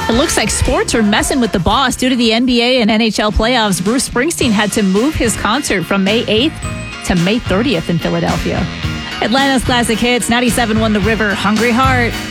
It looks like sports are messing with the boss. Due to the NBA and NHL playoffs, Bruce Springsteen had to move his concert from May 8th to May 30th in Philadelphia. Atlanta's Classic Hits, 97.1 The River, Hungry Heart.